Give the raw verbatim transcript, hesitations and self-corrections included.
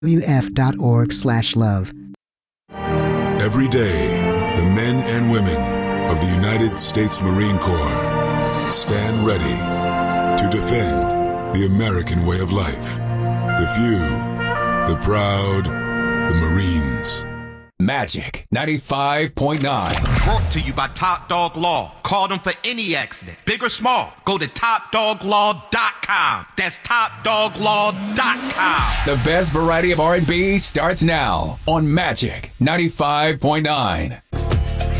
w f dot org slash love. Every day, the men and women of the United States Marine Corps stand ready to defend the American way of life. The few, the proud, the Marines. Magic ninety-five point nine. Brought to you by Top Dog Law. Call them for any accident, big or small. Go to top dog law dot com. That's top dog law dot com. The best variety of R and B starts now on Magic ninety-five point nine.